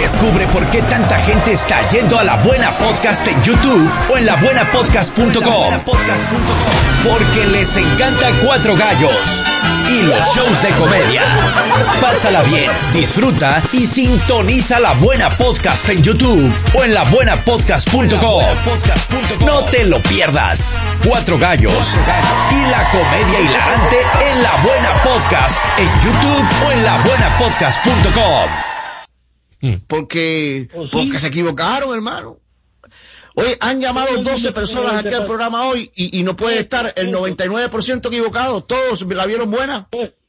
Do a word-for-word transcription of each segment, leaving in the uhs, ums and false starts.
Descubre por qué tanta gente está yendo a La Buena Podcast en YouTube o en la buena podcast punto com. Porque les encanta Cuatro Gallos y los shows de comedia. Pásala bien, disfruta y sintoniza La Buena Podcast en YouTube o en la buena podcast punto com. No te lo pierdas. Cuatro Gallos y la comedia hilarante en La Buena Podcast en YouTube o en la buena podcast punto com. Porque, porque se equivocaron, hermano. Oye, han llamado doce personas aquí al programa hoy y, y no puede estar el noventa y nueve por ciento equivocado. Todos la vieron buena.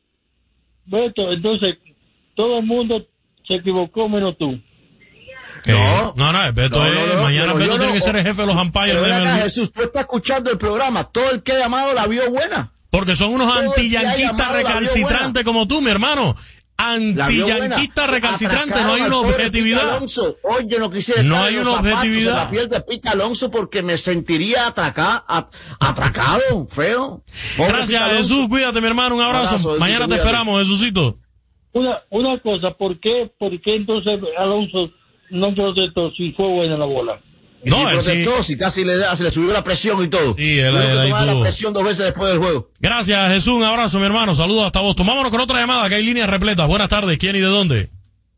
Beto, entonces, todo el mundo se equivocó menos tú. Eh, no, no, no, Beto no, es, no, no, mañana Beto no, tiene que no, ser el jefe de los umpires. Pero de ven acá, M L B. Jesús, tú estás escuchando el programa. Todo el que ha llamado la vio buena. Porque son unos Todo el que ha antiyanquistas llamado la vio recalcitrantes como tú, mi hermano. Antiyanquistas recalcitrantes, no hay una objetividad. Alonso. Hoy yo no quisiera No estar hay en una los zapatos objetividad. de la piel de Pita Alonso porque me sentiría atraca, at, atracado, feo. Pobre Gracias, Pita Alonso. Jesús. Cuídate, mi hermano. Un abrazo. Abrazo, Mañana te cuídate. esperamos, Jesucito. Una, una cosa, ¿por qué, por qué entonces Alonso no protestó si fue buena la bola? Y No, si él protestó, sí. si casi le, da, se le subió la presión y todo. Sí, él- Tuvo que él ahí tomar tuvo. la presión dos veces después del juego. Gracias, Jesús. Un abrazo, mi hermano. Saludos hasta Boston. Vámonos con otra llamada, que hay líneas repletas. Buenas tardes. ¿Quién y de dónde?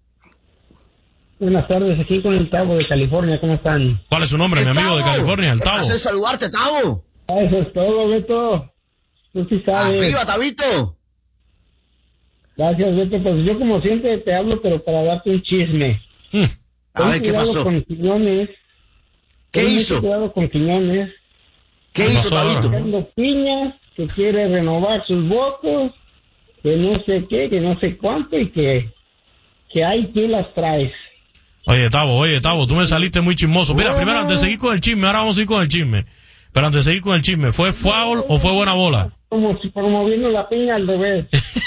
Buenas tardes, aquí con el Tavo de California, ¿cómo están? ¿Cuál es su nombre, mi El amigo de Tavo. California? El Qué Tavo. placer saludarte, Tavo. Ah, eso es todo, Beto. Tú sí sabes. Arriba, Tabito. Gracias, Beto. Pues yo como siempre te hablo, pero para darte un chisme. Mm. A Ten ver, ¿qué cuidado pasó? con Quiñones. ¿Qué Ten mucho hizo? cuidado con Quiñones. ¿Qué ¿Qué hizo, pasó ahora? Tabito? Dando piñas, que quiere renovar sus votos, que no sé qué, que no sé cuánto, y que, que hay quien las traes. Oye, Tavo, oye, Tavo, tú me saliste muy chismoso. Mira, No. primero, antes de seguir con el chisme, ahora vamos a ir con el chisme. Pero antes de seguir con el chisme, ¿fue foul o fue buena bola? Como si promoviendo la piña al revés.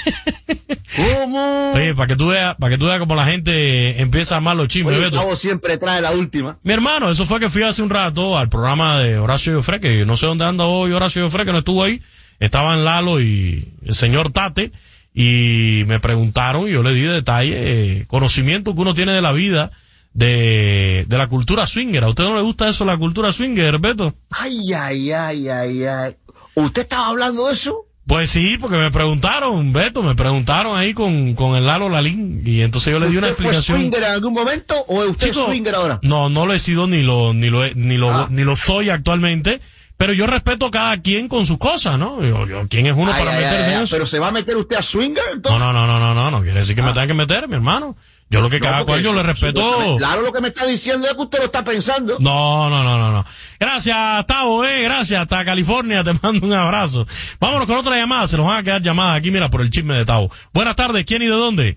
¿Cómo? Oye, para que tú veas, para que tú veas cómo la gente empieza a amar los chismes, Oye, Beto. Tavo siempre trae la última. Mi hermano, eso fue que fui hace un rato al programa de Horacio Joffre, que no sé dónde anda hoy Horacio Joffre, que no estuvo ahí. Estaban Lalo y el señor Tate, y me preguntaron, y yo le di detalle, eh, conocimiento que uno tiene de la vida, de, de la cultura swinger. ¿A usted no le gusta eso, la cultura swinger, Beto? Ay, ay, ay, ay, ay. ¿Usted estaba hablando de eso? Pues sí, porque me preguntaron, Beto, me preguntaron ahí con, con el Lalo Lalín, y entonces yo le di una ¿Usted fue explicación. swinger en algún momento o usted Chico, es swinger ahora? No, no lo he sido ni lo, ni lo, he- ni lo, Ah. ni lo soy actualmente, pero yo respeto a cada quien con sus cosas, ¿no? Yo, yo, ¿quién es uno Ay, para ay, meterse ay, en ay, eso? ¿Pero se va a meter usted a swinger No, entonces? no, no, no, no, no, no quiere decir que me tengan que meter, mi hermano. Yo lo que No, cada porque cual yo le respeto. supuestamente- Claro, lo que me está diciendo es que usted lo está pensando. No, no, no, no, no. Gracias, Tavo, eh, gracias. Hasta California, te mando un abrazo. Vámonos con otra llamada, se nos van a quedar llamadas aquí, mira, por el chisme de Tavo. Buenas tardes, ¿quién y de dónde?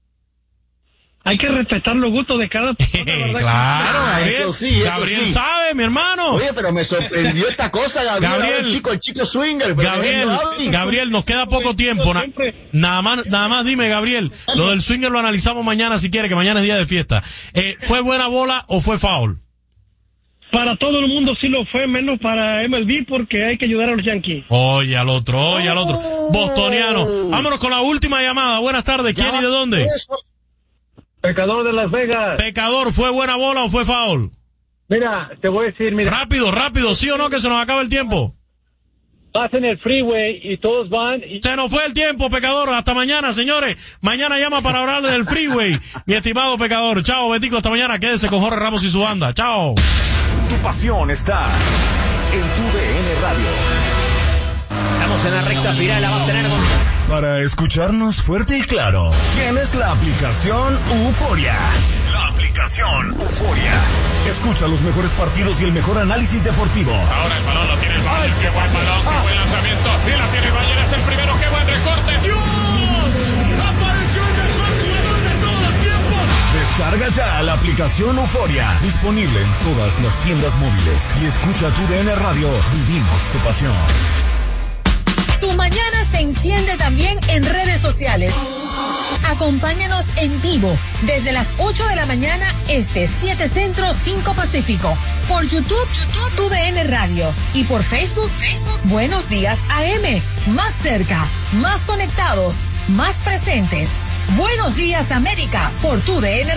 Hay que respetar los gustos de cada claro, Ah, Gabriel. eso sí, eso Gabriel sí. sabe, mi hermano. Oye, pero me sorprendió esta cosa, Gabriel. Gabriel. El chico, el chico swinger. pero Gabriel, Gabriel, Gabriel, nos queda poco tiempo. Na- nada más, nada más dime, Gabriel. Lo del swinger lo analizamos mañana si quiere, que mañana es día de fiesta. Eh, ¿Fue buena bola o fue foul? Para todo el mundo sí lo fue, menos para M L B porque hay que ayudar a los Yankees. Oye al otro, oye al otro. Bostoniano. Vámonos con la última llamada. Buenas tardes. ¿Quién y de dónde? Eso. Pecador de Las Vegas. Pecador, ¿fue buena bola o fue foul? Mira, te voy a decir, mira, Rápido, rápido, ¿sí o no? Que se nos acaba el tiempo. vas en el freeway y todos van y Se nos fue el tiempo, pecador. Hasta mañana, señores. Mañana llama para hablar del freeway. Mi estimado pecador. Chao, Betico. Hasta mañana. Quédese con Jorge Ramos y su banda. Chao. Tu pasión está en tu D N Radio. Estamos en la recta final, la va a obtener con... Para escucharnos fuerte y claro, tienes la aplicación Euforia. La aplicación Euforia. Escucha los mejores partidos y el mejor análisis deportivo. Ahora el balón lo tiene el Bayern. Qué buen balón, qué buen lanzamiento. Y la tiene el Bayern, es el primero. Qué buen recorte. ¡Dios! ¡Apareció el mejor jugador de todos los tiempos! Descarga ya la aplicación Euforia. Disponible en todas las tiendas móviles. Y escucha tu D N Radio. Vivimos tu pasión. Tu mañana se enciende también en redes sociales. Acompáñanos en vivo desde las ocho de la mañana este, siete Centro, cinco Pacífico. Por YouTube, YouTube, Tu D N Radio. Y por Facebook, Facebook, Buenos Días A M. Más cerca, más conectados, más presentes. Buenos Días América por Tu D N